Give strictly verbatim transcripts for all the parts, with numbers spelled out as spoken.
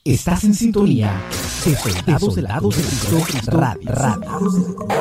Estás en sintonía de Soldados de la Cruz de Cristo Radio. Radio.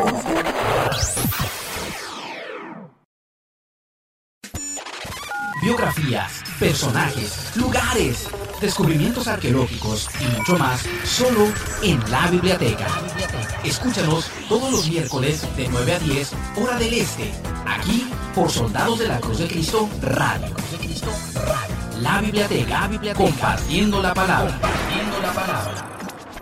Biografías, personajes, lugares, descubrimientos arqueológicos y mucho más, solo en La Biblioteca. Escúchanos todos los miércoles de nueve a diez, hora del este, aquí por Soldados de la Cruz de Cristo Radio. La Biblioteca, La Biblioteca, compartiendo la palabra, compartiendo la palabra.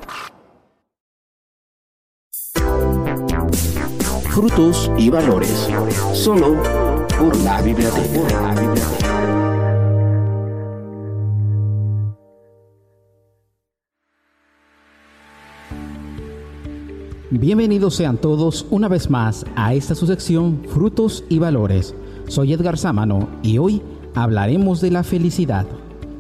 Frutos y valores, solo por La Biblioteca. La Biblioteca. Bienvenidos sean todos una vez más a esta su sección Frutos y Valores. Soy Edgar Sámano y hoy hablaremos de la felicidad.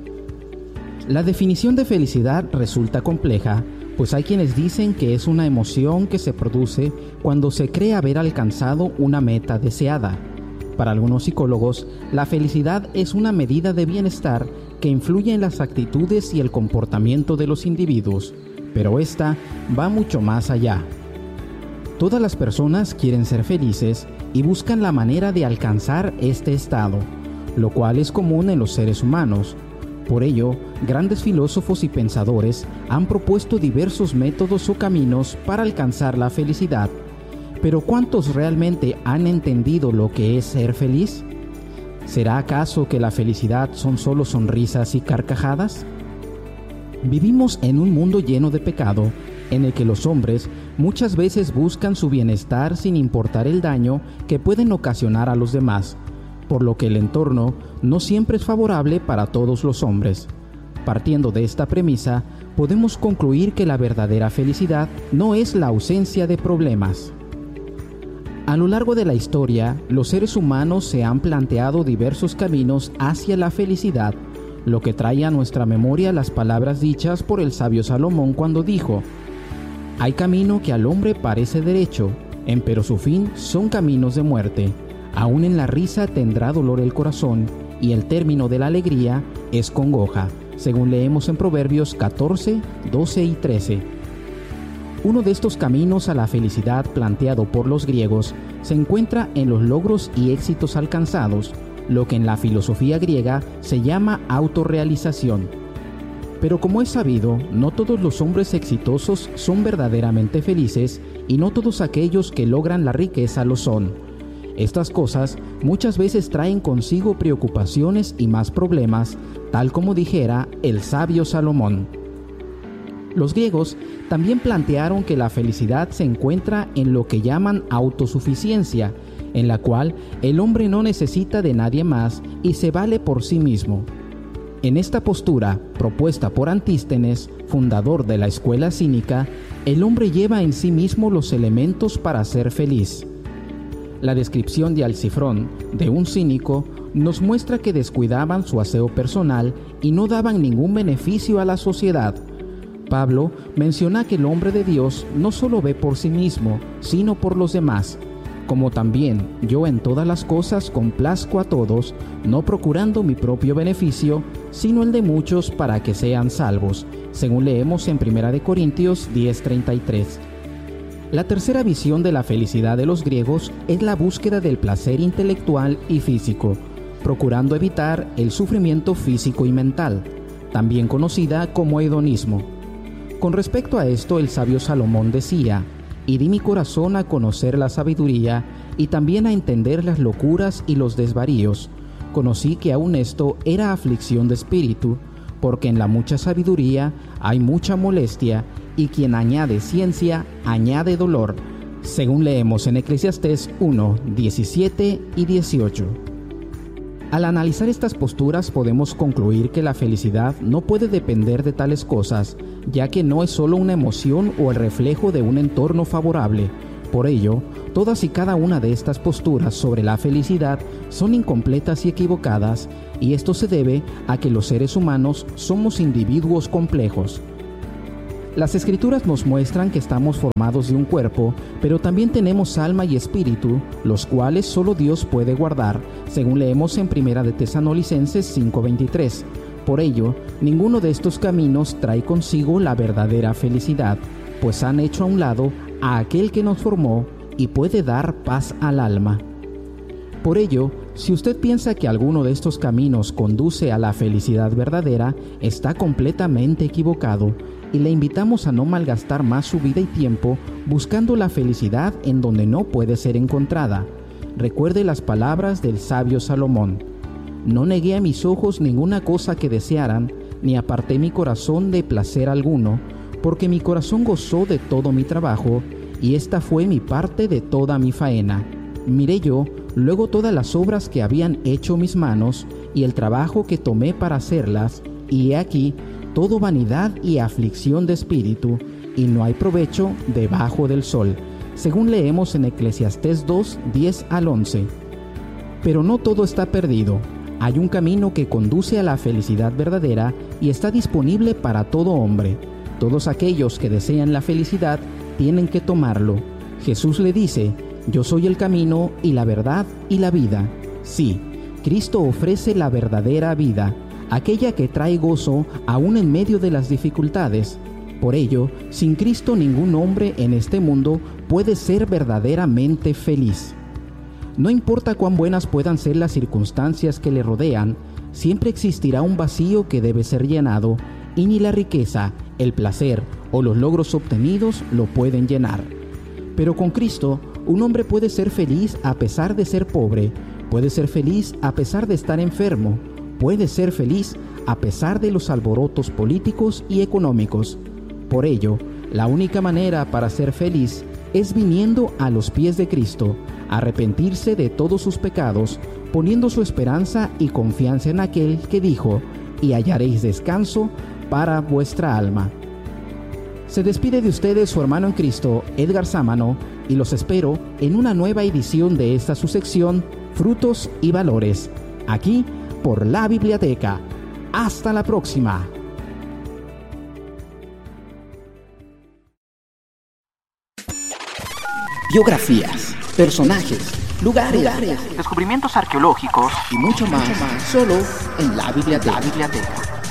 La definición de felicidad resulta compleja, pues hay quienes dicen que es una emoción que se produce cuando se cree haber alcanzado una meta deseada. Para algunos psicólogos, la felicidad es una medida de bienestar que influye en las actitudes y el comportamiento de los individuos, pero esta va mucho más allá. Todas las personas quieren ser felices y buscan la manera de alcanzar este estado, lo cual es común en los seres humanos. Por ello, grandes filósofos y pensadores han propuesto diversos métodos o caminos para alcanzar la felicidad. Pero ¿cuántos realmente han entendido lo que es ser feliz? ¿Será acaso que la felicidad son solo sonrisas y carcajadas? Vivimos en un mundo lleno de pecado, en el que los hombres muchas veces buscan su bienestar sin importar el daño que pueden ocasionar a los demás, por lo que el entorno no siempre es favorable para todos los hombres. Partiendo de esta premisa, podemos concluir que la verdadera felicidad no es la ausencia de problemas. A lo largo de la historia, los seres humanos se han planteado diversos caminos hacia la felicidad, lo que trae a nuestra memoria las palabras dichas por el sabio Salomón cuando dijo: «Hay camino que al hombre parece derecho, empero su fin son caminos de muerte. Aún en la risa tendrá dolor el corazón, y el término de la alegría es congoja», según leemos en Proverbios catorce, doce y trece. Uno de estos caminos a la felicidad planteado por los griegos se encuentra en los logros y éxitos alcanzados, lo que en la filosofía griega se llama autorrealización. Pero como es sabido, no todos los hombres exitosos son verdaderamente felices y no todos aquellos que logran la riqueza lo son. Estas cosas muchas veces traen consigo preocupaciones y más problemas, tal como dijera el sabio Salomón. Los griegos también plantearon que la felicidad se encuentra en lo que llaman autosuficiencia, en la cual el hombre no necesita de nadie más y se vale por sí mismo. En esta postura, propuesta por Antístenes, fundador de la escuela cínica, el hombre lleva en sí mismo los elementos para ser feliz. La descripción de Alcifrón, de un cínico, nos muestra que descuidaban su aseo personal y no daban ningún beneficio a la sociedad. Pablo menciona que el hombre de Dios no solo ve por sí mismo, sino por los demás. Como también yo en todas las cosas complazco a todos, no procurando mi propio beneficio, sino el de muchos para que sean salvos, según leemos en primera de Corintios diez treinta y tres. La tercera visión de la felicidad de los griegos es la búsqueda del placer intelectual y físico, procurando evitar el sufrimiento físico y mental, también conocida como hedonismo. Con respecto a esto, el sabio Salomón decía: «Y di mi corazón a conocer la sabiduría, y también a entender las locuras y los desvaríos. Conocí que aun esto era aflicción de espíritu, porque en la mucha sabiduría hay mucha molestia, y quien añade ciencia, añade dolor», según leemos en Eclesiastés uno, diecisiete y dieciocho. Al analizar estas posturas podemos concluir que la felicidad no puede depender de tales cosas, ya que no es solo una emoción o el reflejo de un entorno favorable. Por ello, todas y cada una de estas posturas sobre la felicidad son incompletas y equivocadas, y esto se debe a que los seres humanos somos individuos complejos. Las Escrituras nos muestran que estamos formados de un cuerpo, pero también tenemos alma y espíritu, los cuales solo Dios puede guardar, según leemos en primera de Tesalonicenses cinco veintitrés. Por ello, ninguno de estos caminos trae consigo la verdadera felicidad, pues han hecho a un lado a aquel que nos formó y puede dar paz al alma. Por ello, si usted piensa que alguno de estos caminos conduce a la felicidad verdadera, está completamente equivocado, y le invitamos a no malgastar más su vida y tiempo buscando la felicidad en donde no puede ser encontrada. Recuerde las palabras del sabio Salomón: no negué a mis ojos ninguna cosa que desearan, ni aparté mi corazón de placer alguno, porque mi corazón gozó de todo mi trabajo, y esta fue mi parte de toda mi faena. Miré yo luego todas las obras que habían hecho mis manos, y el trabajo que tomé para hacerlas, y he aquí, todo vanidad y aflicción de espíritu, y no hay provecho debajo del sol, según leemos en Eclesiastés dos, diez al once. Pero no todo está perdido. Hay un camino que conduce a la felicidad verdadera y está disponible para todo hombre. Todos aquellos que desean la felicidad tienen que tomarlo. Jesús le dice: yo soy el camino y la verdad y la vida. Sí, Cristo ofrece la verdadera vida, aquella que trae gozo aún en medio de las dificultades. Por ello, sin Cristo ningún hombre en este mundo puede ser verdaderamente feliz. No importa cuán buenas puedan ser las circunstancias que le rodean, siempre existirá un vacío que debe ser llenado, y ni la riqueza, el placer o los logros obtenidos lo pueden llenar. Pero con Cristo, un hombre puede ser feliz a pesar de ser pobre, puede ser feliz a pesar de estar enfermo, puede ser feliz a pesar de los alborotos políticos y económicos. Por ello, la única manera para ser feliz es viniendo a los pies de Cristo, arrepentirse de todos sus pecados, poniendo su esperanza y confianza en aquel que dijo: y hallaréis descanso para vuestra alma. Se despide de ustedes su hermano en Cristo, Edgar Sámano, y los espero en una nueva edición de esta su sección, Frutos y Valores, aquí por La Biblioteca. Hasta la próxima. Biografías, personajes, lugares, lugares, descubrimientos arqueológicos y mucho más, mucho más solo en La Biblioteca. La Biblioteca.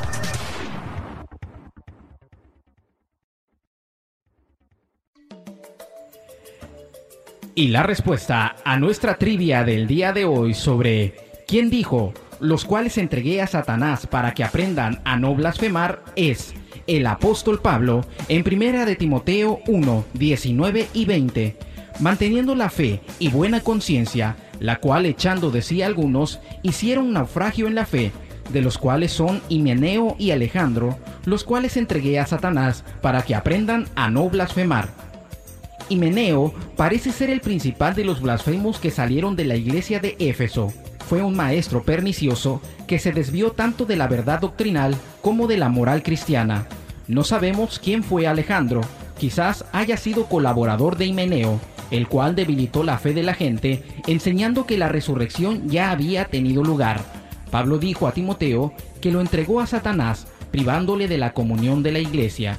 Y la respuesta a nuestra trivia del día de hoy sobre ¿quién dijo los cuales entregué a Satanás para que aprendan a no blasfemar? Es el apóstol Pablo en primera de Timoteo uno, diecinueve y veinte. Manteniendo la fe y buena conciencia, la cual echando de sí algunos, hicieron naufragio en la fe, de los cuales son Himeneo y Alejandro, los cuales entregué a Satanás para que aprendan a no blasfemar. Himeneo parece ser el principal de los blasfemos que salieron de la iglesia de Éfeso. Fue un maestro pernicioso que se desvió tanto de la verdad doctrinal como de la moral cristiana. No sabemos quién fue Alejandro, quizás haya sido colaborador de Himeneo, el cual debilitó la fe de la gente, enseñando que la resurrección ya había tenido lugar. Pablo dijo a Timoteo que lo entregó a Satanás, privándole de la comunión de la iglesia.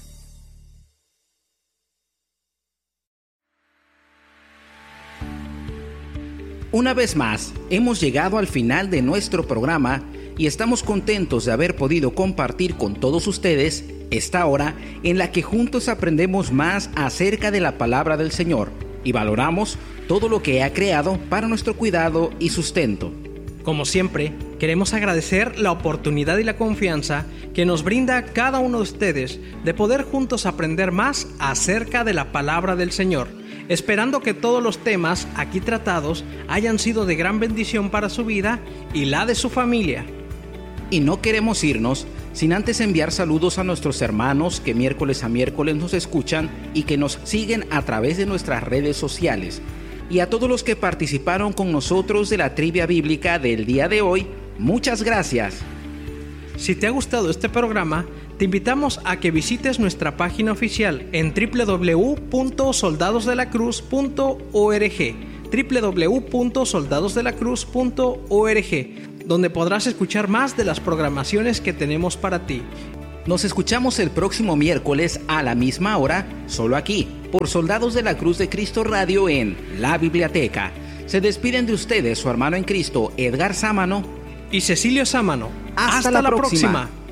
Una vez más, hemos llegado al final de nuestro programa y estamos contentos de haber podido compartir con todos ustedes esta hora en la que juntos aprendemos más acerca de la palabra del Señor y valoramos todo lo que ha creado para nuestro cuidado y sustento. Como siempre, queremos agradecer la oportunidad y la confianza que nos brinda cada uno de ustedes de poder juntos aprender más acerca de la palabra del Señor, esperando que todos los temas aquí tratados hayan sido de gran bendición para su vida y la de su familia. Y no queremos irnos sin antes enviar saludos a nuestros hermanos que miércoles a miércoles nos escuchan y que nos siguen a través de nuestras redes sociales. Y a todos los que participaron con nosotros de la trivia bíblica del día de hoy, muchas gracias. Si te ha gustado este programa, te invitamos a que visites nuestra página oficial en doble u doble u doble u punto soldados de la cruz punto org, doble u doble u doble u punto soldados de la cruz punto org, donde podrás escuchar más de las programaciones que tenemos para ti. Nos escuchamos el próximo miércoles a la misma hora, solo aquí, por Soldados de la Cruz de Cristo Radio en La Biblioteca. Se despiden de ustedes su hermano en Cristo, Edgar Sámano, y Cecilio Sámano. Hasta, Hasta la, la próxima. próxima.